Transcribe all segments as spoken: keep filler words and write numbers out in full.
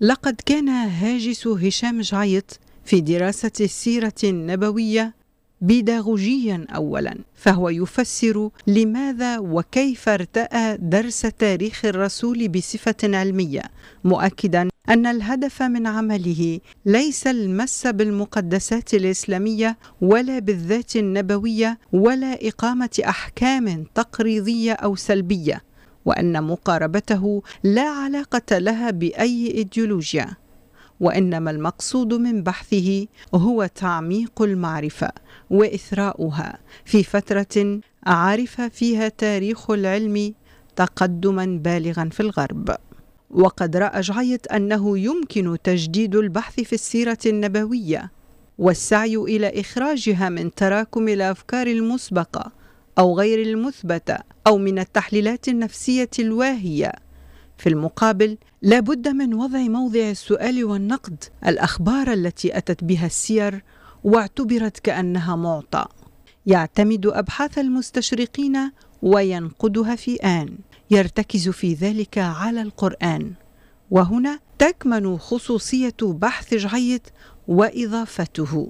لقد كان هاجس هشام جعيط في دراسة السيرة النبوية بيداغوجيا أولا، فهو يفسر لماذا وكيف ارتأى درس تاريخ الرسول بصفة علمية، مؤكدا أن الهدف من عمله ليس المس بالمقدسات الإسلامية ولا بالذات النبوية ولا إقامة أحكام تقريضية أو سلبية، وأن مقاربته لا علاقة لها بأي إيديولوجيا، وإنما المقصود من بحثه هو تعميق المعرفة وإثراؤها في فترة عرف فيها تاريخ العلم تقدما بالغا في الغرب. وقد رأى جعيط أنه يمكن تجديد البحث في السيرة النبوية والسعي إلى إخراجها من تراكم الأفكار المسبقة أو غير المثبتة أو من التحليلات النفسية الواهية. في المقابل، لا بد من وضع موضع السؤال والنقد الأخبار التي أتت بها السير واعتبرت كأنها معطى. يعتمد أبحاث المستشرقين وينقدها في آن، يرتكز في ذلك على القرآن، وهنا تكمن خصوصية بحث جعيط وإضافته،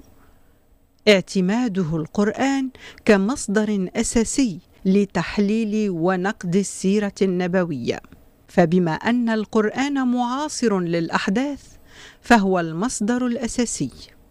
اعتماده القرآن كمصدر أساسي لتحليل ونقد السيرة النبوية. فبما أن القرآن معاصر للأحداث فهو المصدر الأساسي،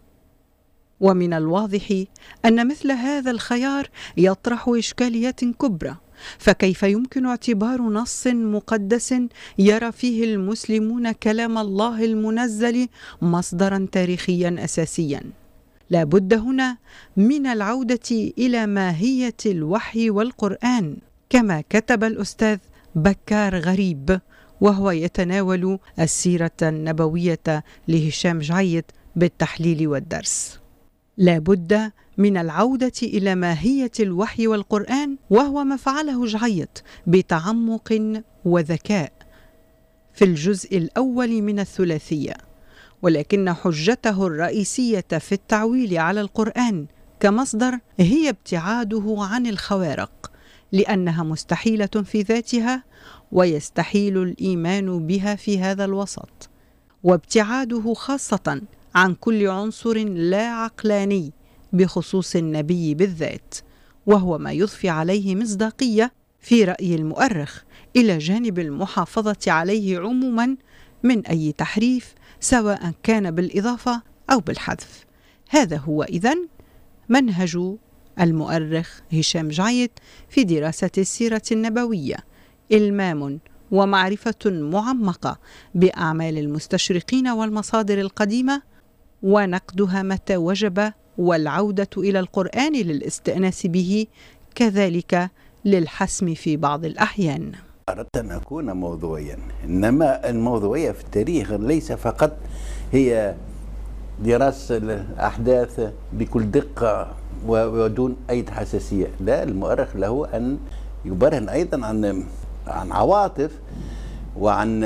ومن الواضح أن مثل هذا الخيار يطرح إشكاليات كبرى، فكيف يمكن اعتبار نص مقدس يرى فيه المسلمون كلام الله المنزل مصدرا تاريخيا أساسيا؟ لا بد هنا من العودة إلى ماهية الوحي والقرآن، كما كتب الأستاذ بكار غريب وهو يتناول السيرة النبوية لهشام جعيط بالتحليل والدرس. لا بد من العودة إلى ماهية الوحي والقرآن، وهو ما فعله جعيط بتعمق وذكاء في الجزء الأول من الثلاثية، ولكن حجته الرئيسية في التعويل على القرآن كمصدر هي ابتعاده عن الخوارق، لأنها مستحيلة في ذاتها ويستحيل الإيمان بها في هذا الوسط، وابتعاده خاصة عن كل عنصر لا عقلاني بخصوص النبي بالذات، وهو ما يضفي عليه مصداقية في رأي المؤرخ، إلى جانب المحافظة عليه عموما من أي تحريف سواء كان بالإضافة أو بالحذف. هذا هو إذن منهج المؤرخ هشام جعيط في دراسة السيرة النبوية: إلمام ومعرفة معمقة بأعمال المستشرقين والمصادر القديمة، ونقدها متى وجب، والعودة إلى القرآن للاستئناس به، كذلك للحسم في بعض الأحيان. أردت أن أكون موضوعيا، إنما الموضوعية في التاريخ ليس فقط هي دراسة الأحداث بكل دقة ودون أي حساسية، لا، المؤرخ له أن يبرهن أيضا عن عن عواطف وعن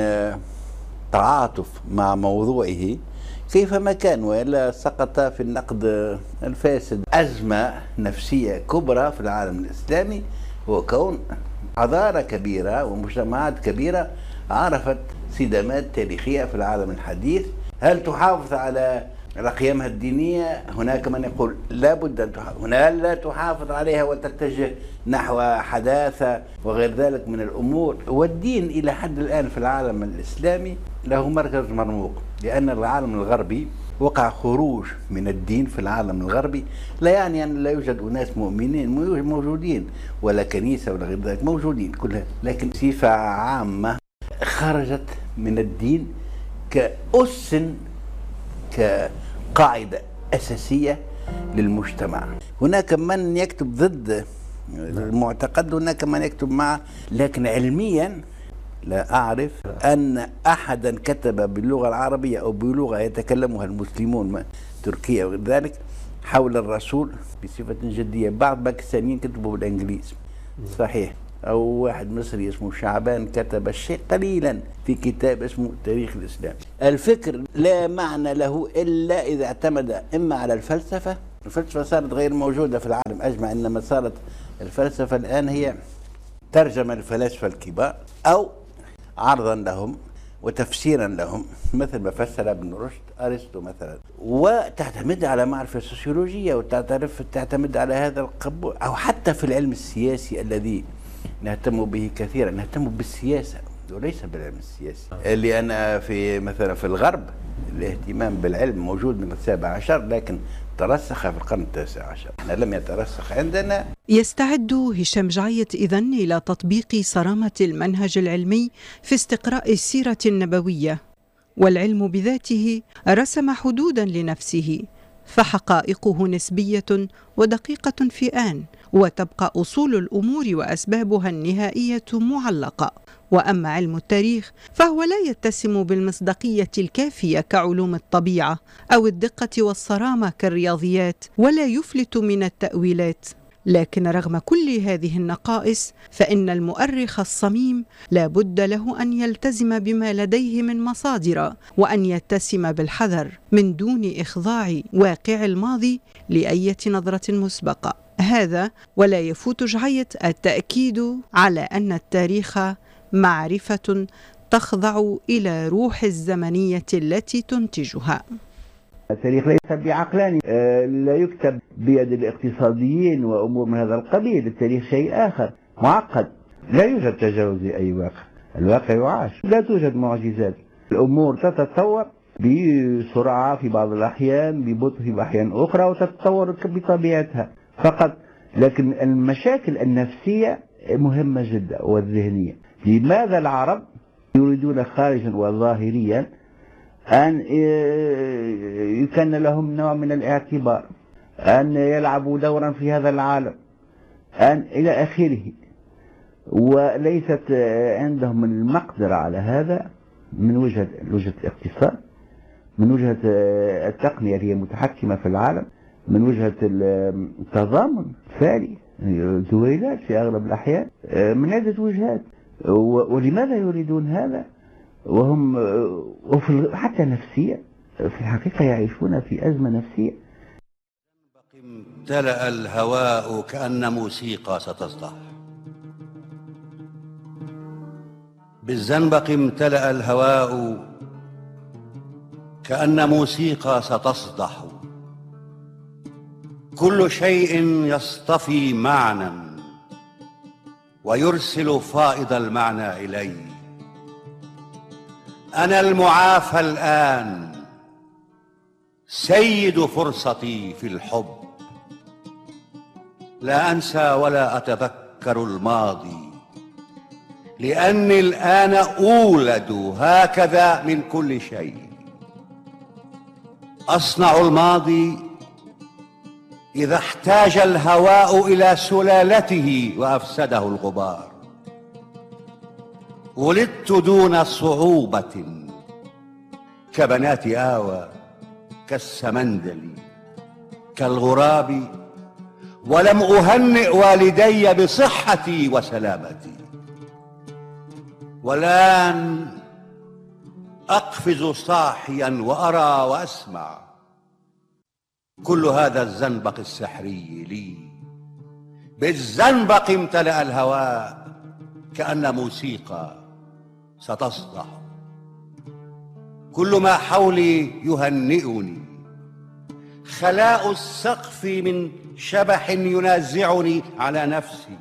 تعاطف مع موضوعه كيفما كان، وإلا سقط في النقد الفاسد. أزمة نفسية كبرى في العالم الإسلامي هو كون حضارة كبيرة ومجتمعات كبيرة عرفت صدامات تاريخية في العالم الحديث. هل تحافظ على على قيمها الدينية؟ هناك من يقول لا بد أن تحافظ، هنا لا تحافظ عليها وتتجه نحو حداثة وغير ذلك من الأمور. والدين إلى حد الآن في العالم الإسلامي له مركز مرموق، لأن العالم الغربي وقع خروج من الدين في العالم الغربي. لا يعني أن لا يوجد أناس مؤمنين، موجودين، ولا كنيسة ولا غير ذلك، موجودين كلها، لكن صفة عامة خرجت من الدين كأس كقاعدة أساسية للمجتمع. هناك من يكتب ضد المعتقد، هناك من يكتب معه، لكن علميا لا أعرف أن أحدا كتب باللغة العربية أو بلغة يتكلمها المسلمون تركيا وغير ذلك حول الرسول بصفة جدية. بعض باكستانيين كتبوا بالإنجليزي صحيح، أو واحد مصري اسمه شعبان كتب الشيء قليلا في كتاب اسمه تاريخ الإسلام. الفكر لا معنى له إلا إذا اعتمد إما على الفلسفة. الفلسفة صارت غير موجودة في العالم أجمع، إنما صارت الفلسفة الآن هي ترجمة الفلاسفة الكبار أو عرضا لهم وتفسيرا لهم، مثل ما فسر ابن رشد أرسطو مثلا، وتعتمد على معرفة سوسيولوجية، وتعترف تعتمد على هذا القبول. أو حتى في العلم السياسي الذي نهتم به كثيرا، نهتم بالسياسة وليس بالعلم السياسي، لأن في مثلا في الغرب الاهتمام بالعلم موجود من السابع عشر، لكن ترسخ في القرن التاسع عشر، احنا لم يترسخ عندنا. يستعد هشام جعيط إذن إلى تطبيق صرامة المنهج العلمي في استقراء السيرة النبوية، والعلم بذاته رسم حدودا لنفسه، فحقائقه نسبية ودقيقة في آن، وتبقى أصول الأمور وأسبابها النهائية معلقة. وأما علم التاريخ فهو لا يتسم بالمصداقية الكافية كعلوم الطبيعة أو الدقة والصرامة كالرياضيات، ولا يفلت من التأويلات. لكن رغم كل هذه النقائص فإن المؤرخ الصميم لا بد له أن يلتزم بما لديه من مصادر، وأن يتسم بالحذر من دون إخضاع واقع الماضي لأية نظرة مسبقة. هذا ولا يفوت جعيط التأكيد على أن التاريخ معرفة تخضع إلى روح الزمنية التي تنتجها. التاريخ ليس بعقلاني، لا يكتب بيد الاقتصاديين وأمور من هذا القبيل. التاريخ شيء آخر معقد، لا يوجد تجاوز أي واقع، الواقع يعاش، لا توجد معجزات. الأمور تتطور بسرعة في بعض الأحيان، ببطء في أحيان أخرى، وتتطور بطبيعتها فقط. لكن المشاكل النفسية مهمة جدا والذهنية. لماذا العرب يريدون خارجا وظاهريا أن يكن لهم نوع من الاعتبار، أن يلعبوا دورا في هذا العالم، أن إلى آخره، وليست عندهم المقدرة على هذا من وجهة وجهة الاقتصاد، من وجهة التقنية اللي هي متحكمة في العالم، من وجهة التضامن الفعلي، دويلات في أغلب الأحيان، من عدة وجهات. ولماذا يريدون هذا وهم وفي حتى نفسيا في الحقيقة يعيشون في أزمة نفسية. امتلأ الهواء كأن موسيقى ستصدح، بالزنبق امتلأ الهواء كأن موسيقى ستصدح، كل شيء يصطفي معنى ويرسل فائض المعنى إلي. أنا المعافى الآن، سيد فرصتي في الحب، لا أنسى ولا أتذكر الماضي، لأني الآن أولد هكذا من كل شيء. أصنع الماضي إذا احتاج الهواء إلى سلالته وأفسده الغبار. ولدت دون صعوبة كبنات آوى، كالسمندل، كالغراب، ولم أهنئ والدي بصحتي وسلامتي. والآن أقفز صاحيا وأرى وأسمع، كل هذا الزنبق السحري لي. بالزنبق امتلأ الهواء كأن موسيقى ستصدح، كل ما حولي يهنئني، خلاء السقف من شبح ينازعني على نفسي،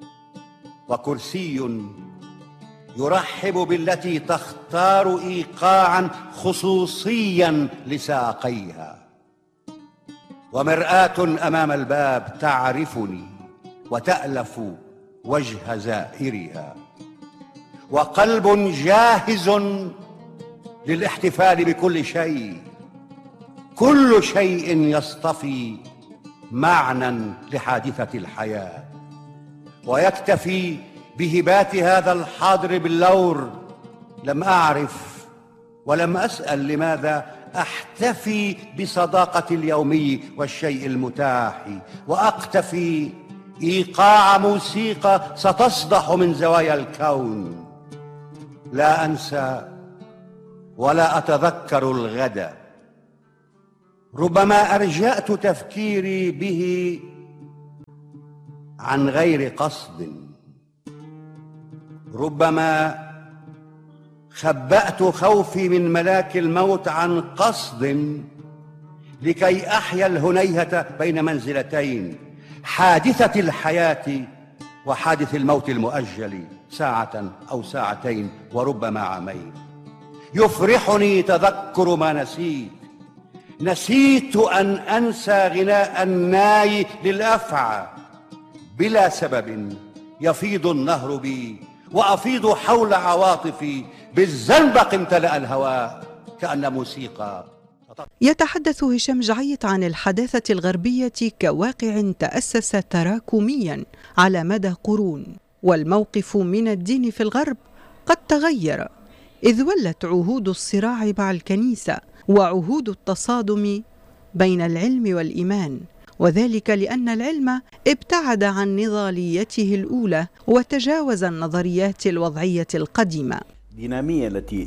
وكرسي يرحب بالتي تختار إيقاعا خصوصيا لساقيها، ومرآة أمام الباب تعرفني وتألف وجه زائرها، وقلب جاهز للاحتفال بكل شيء، كل شيء يصطفي معنى لحادثة الحياة، ويكتفي بهبات هذا الحاضر باللور. لم أعرف ولم أسأل لماذا أحتفي بصداقة اليومي والشيء المتاح، وأقتفي إيقاع موسيقى ستصدح من زوايا الكون. لا أنسى ولا أتذكر الغد، ربما أرجأت تفكيري به عن غير قصد، ربما خبأت خوفي من ملاك الموت عن قصد لكي أحيا الهنيهة بين منزلتين، حادثة الحياة وحادث الموت المؤجل، ساعة أو ساعتين وربما عامين. يفرحني تذكر ما نسيت، نسيت أن أنسى غناء الناي للأفعى. بلا سبب يفيض النهر بي وأفيض حول عواطفي، بالزنبق امتلأ الهواء كأن موسيقى. يتحدث هشام جعيط عن الحداثة الغربية كواقع تأسس تراكميا على مدى قرون، والموقف من الدين في الغرب قد تغير، إذ ولت عهود الصراع مع الكنيسة وعهود التصادم بين العلم والإيمان، وذلك لأن العلم ابتعد عن نضاليته الأولى وتجاوز النظريات الوضعية القديمة. الدينامية التي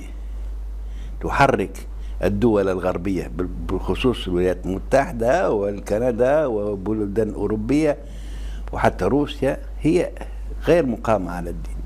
تحرك الدول الغربية بالخصوص الولايات المتحدة والكندا وبلدان أوروبية وحتى روسيا هي غير مقامة على الدين.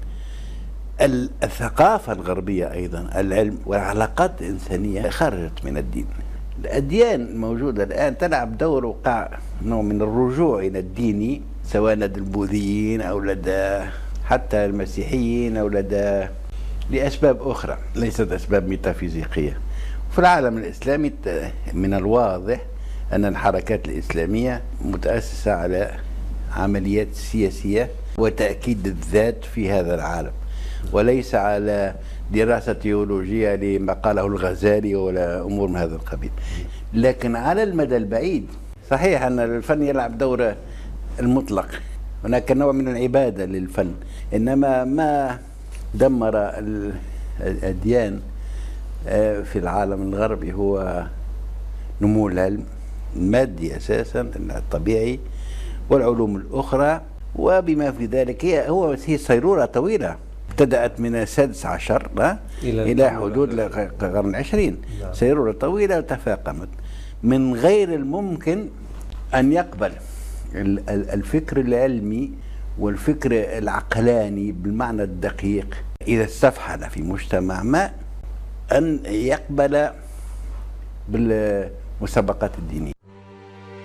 الثقافة الغربية أيضا، العلم والعلاقات الإنسانية خرجت من الدين. الأديان الموجودة الآن تلعب دور وقع نوع من الرجوع إلى الدين، سواء لدى البوذيين أو لدى حتى المسيحيين أو لدى لأسباب أخرى ليست أسباب ميتافيزيقية. في العالم الإسلامي من الواضح أن الحركات الإسلامية متأسسة على عمليات سياسية وتأكيد الذات في هذا العالم، وليس على دراسة تيولوجية لما قاله الغزالي ولا أمور من هذا القبيل. لكن على المدى البعيد صحيح أن الفن يلعب دور المطلق، هناك نوع من العبادة للفن، إنما ما دمر الأديان في العالم الغربي هو نمو العلم المادي أساسا الطبيعي والعلوم الأخرى، وبما في ذلك هي هو هي صيرورة طويلة ابتدأت من السادس عشر إلى, إلى حدود القرن العشرين. صيرورة طويلة وتفاقمت. من غير الممكن أن يقبل الفكر العلمي والفكر العقلاني بالمعنى الدقيق إذا استفحل في مجتمع ما أن يقبل بالمسابقات الدينية.